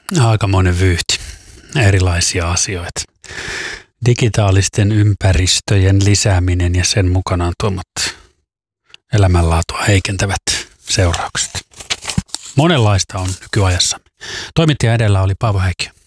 Aikamoinen vyyhti. Erilaisia asioita. Digitaalisten ympäristöjen lisääminen ja sen mukanaan tuomat elämänlaatua heikentävät seuraukset. Monenlaista on nykyajassa. Toimittaja edellä oli Paavo Häikkiö.